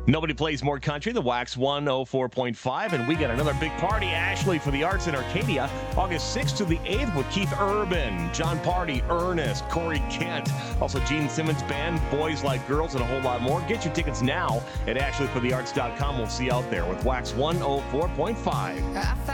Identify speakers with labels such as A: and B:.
A: Nobody plays more country than Wax 104.5, and we got another big party, Ashley, for the Arts in Arcadia, August 6th to the 8th with Keith Urban, John Party, Ernest, Corey Kent, also Gene Simmons Band, Boys Like Girls, and a whole lot more. Get your tickets now at ashleyforthearts.com. We'll see you out there with Wax 104.5.